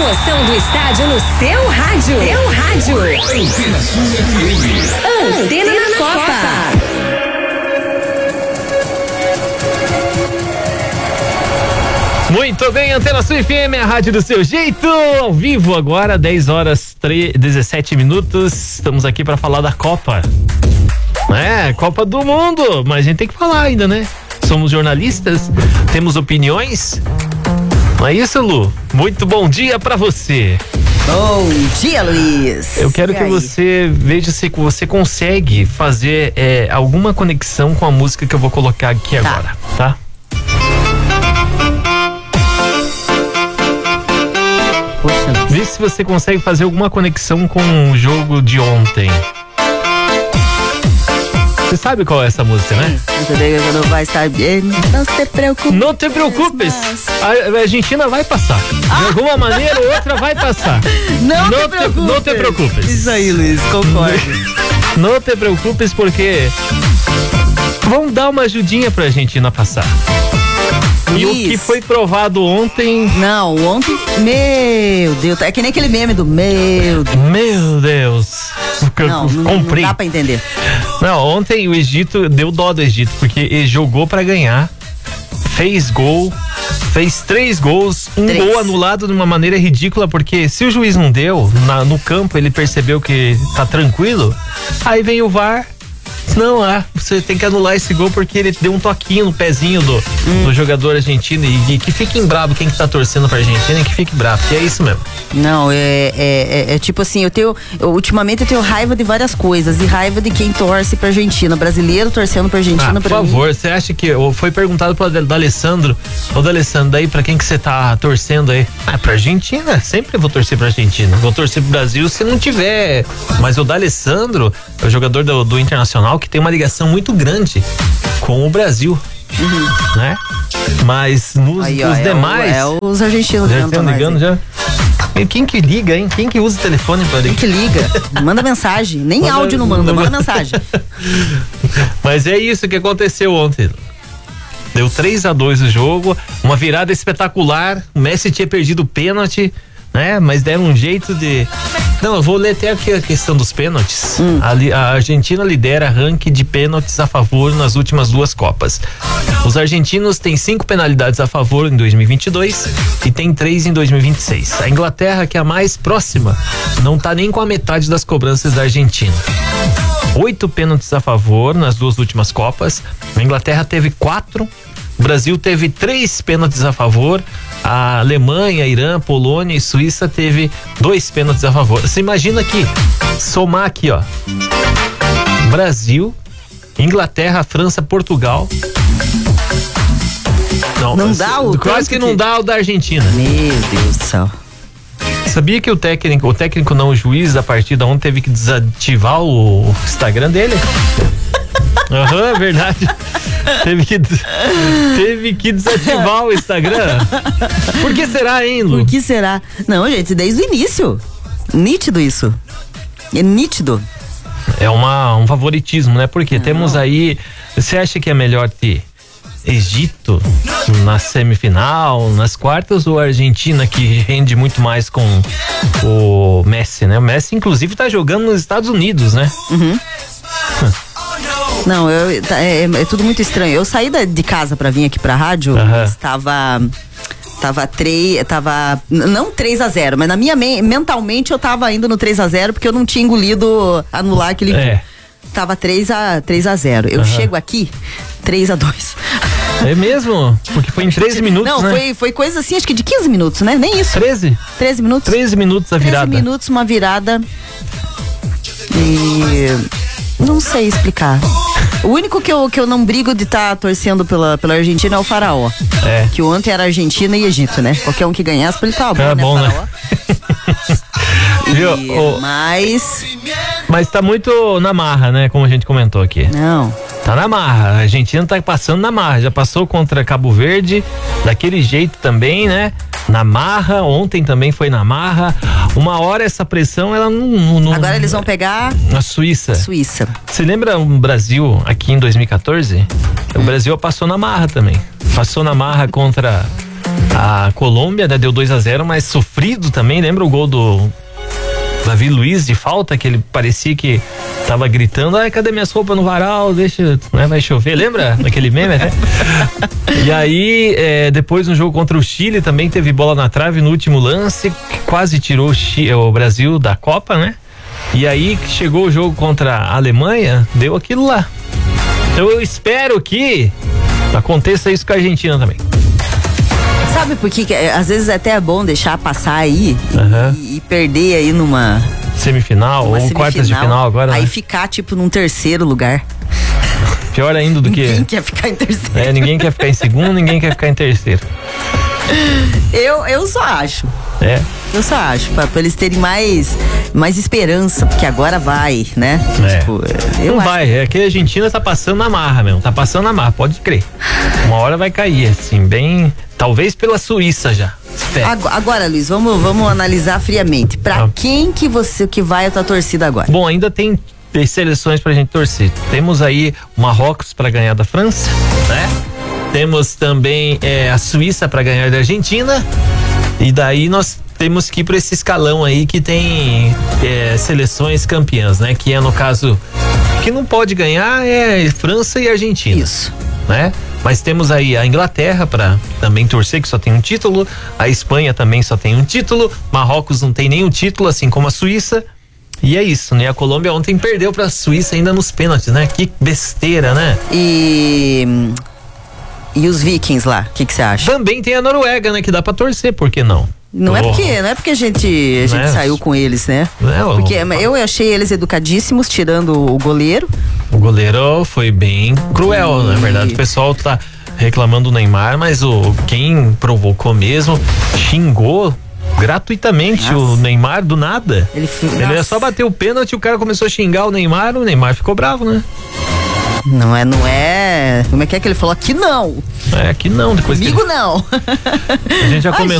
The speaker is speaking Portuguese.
emoção do estádio no seu rádio. Antena Sul FM. Antena na Copa. Muito bem, Antena Sul FM, a rádio do seu jeito, ao vivo agora, 10 horas 17 minutos. Estamos aqui para falar da Copa. Copa do Mundo, mas a gente tem que falar ainda, né? Somos jornalistas, temos opiniões. Não é isso, Lu? Muito bom dia para você. Bom dia, Luiz. Eu quero que você veja se você consegue fazer alguma conexão com a música que eu vou colocar aqui agora, tá? Poxa. Vê se você consegue fazer alguma conexão com o jogo de ontem. Você sabe qual é essa música, né? Não vai estar bem, não se preocupe. Não te preocupes. A Argentina vai passar. De alguma maneira ou outra vai passar. Não te preocupes. Isso aí, Luiz, concordo. Não te preocupes, porque vão dar uma ajudinha pra Argentina passar. E o que foi provado ontem... Não, ontem... Meu Deus, é que nem aquele meme do meu Deus. Meu Deus. Não dá pra entender. Não, ontem o Egito deu dó do Egito, porque ele jogou pra ganhar, fez gol, fez 3 gols, um gol anulado de uma maneira ridícula, porque se o juiz não deu, no campo ele percebeu que tá tranquilo, aí vem o VAR. Não, você tem que anular esse gol porque ele deu um toquinho no pezinho do jogador argentino e que fiquem bravo quem que tá torcendo pra Argentina e que fique bravo, que é isso mesmo. Não, é tipo assim, ultimamente eu tenho raiva de várias coisas e raiva de quem torce pra Argentina, brasileiro torcendo pra Argentina. Por favor, você acha que, foi perguntado pro D'Alessandro, daí pra quem que você tá torcendo aí? Pra Argentina, sempre vou torcer pra Argentina, vou torcer pro Brasil se não tiver, mas o D'Alessandro é o jogador do Internacional que tem uma ligação muito grande com o Brasil, né? Mas os demais... os argentinos já estão ligando já. E quem que liga, hein? Quem que usa o telefone para ligar? Quem que liga? Manda mensagem. Nem áudio não manda mensagem. Mas é isso que aconteceu ontem. Deu 3-2 o jogo, uma virada espetacular. O Messi tinha perdido o pênalti, né? Mas deram um jeito de... Não, eu vou ler até aqui a questão dos pênaltis. A Argentina lidera ranking de pênaltis a favor nas últimas 2 Copas. Os argentinos têm 5 penalidades a favor em 2022 e tem 3 em 2026. A Inglaterra, que é a mais próxima, não tá nem com a metade das cobranças da Argentina. 8 pênaltis a favor nas 2 últimas Copas. A Inglaterra teve 4. O Brasil teve 3 pênaltis a favor. A Alemanha, Irã, Polônia e Suíça teve 2 pênaltis a favor. Você imagina que somar aqui, ó, Brasil, Inglaterra, França, Portugal. Não dá o quase que não dá o da Argentina. Meu Deus do céu. Sabia que o técnico não, o juiz da partida ontem teve que desativar o Instagram dele? É verdade. Teve que desativar o Instagram. Por que será, hein, Lu? Por que será? Não, gente, desde o início. Nítido isso. É nítido. É um favoritismo, né? Porque temos aí... Você acha que é melhor ter Egito na semifinal, nas quartas, ou a Argentina, que rende muito mais com o Messi, né? O Messi, inclusive, tá jogando nos Estados Unidos, né? Não, é tudo muito estranho. Eu saí de casa pra vir aqui pra rádio, estava não 3-0, mas na minha mentalmente eu tava indo no 3-0 porque eu não tinha engolido anular aquele gol. Tava 3-0. Eu chego aqui 3-2. É mesmo? Porque foi em 13 minutos, não, né? Foi coisa assim, acho que de 15 minutos, né? Nem isso. 13 minutos? 13 minutos a virada. 13 minutos, uma virada. E... não sei explicar. O único que eu não brigo de estar torcendo pela Argentina é o Faraó. Que ontem era Argentina e Egito, né? Qualquer um que ganhasse, ele tava bom, né, Faraó? Mas tá muito na marra, né? Como a gente comentou aqui. Não. Tá na marra. A Argentina tá passando na marra. Já passou contra Cabo Verde, daquele jeito também, né? Na marra. Ontem também foi na marra. Uma hora essa pressão, ela não... Agora eles vão pegar... a Suíça. Você lembra o Brasil aqui em 2014? O Brasil passou na marra também. Passou na marra contra a Colômbia, né? Deu 2-0, mas sofrido também, lembra o gol do Davi Luiz de falta, que ele parecia que tava gritando, ai, cadê minhas roupas no varal, deixa, né, vai chover, lembra daquele meme, né? E aí, depois no jogo contra o Chile também teve bola na trave no último lance, que quase tirou o Brasil da Copa, né? E aí chegou o jogo contra a Alemanha, deu aquilo lá. Então eu espero que aconteça isso com a Argentina também. Sabe por que às vezes até é bom deixar passar aí e perder aí numa semifinal ou quartas de final agora, aí né? Ficar tipo num terceiro lugar. Pior ainda do que... Ninguém quer ficar em terceiro. Ninguém quer ficar em segundo, ninguém quer ficar em terceiro. Eu só acho. Eu só acho, pra eles terem mais esperança, porque agora vai, né? Tipo, não vai, é que a Argentina tá passando na marra mesmo, tá passando na marra, pode crer. Uma hora vai cair, assim, bem, talvez pela Suíça já. Agora, Luiz, vamos analisar friamente. Pra quem que vai a tua torcida agora? Bom, ainda tem seleções pra gente torcer. Temos aí o Marrocos pra ganhar da França, né? Temos também a Suíça pra ganhar da Argentina. E daí nós temos que ir para esse escalão aí que tem seleções campeãs, né? Que é, no caso, que não pode ganhar França e Argentina. Isso. Né? Mas temos aí a Inglaterra para também torcer, que só tem um título. A Espanha também só tem um título. Marrocos não tem nenhum título, assim como a Suíça. E é isso, né? A Colômbia ontem perdeu para a Suíça ainda nos pênaltis, né? Que besteira, né? E os Vikings lá, o que você acha? Também tem a Noruega, né? Que dá pra torcer, por que não? Não é porque a gente saiu com eles, né? Porque eu achei eles educadíssimos, tirando o goleiro. O goleiro foi bem cruel, na verdade. O pessoal tá reclamando do Neymar, mas quem provocou mesmo xingou gratuitamente o Neymar do nada. Ele ia só bater o pênalti, o cara começou a xingar o Neymar ficou bravo, né? Não é. Como é que ele falou? Aqui não. Aqui não. Depois comigo não. A gente já comentou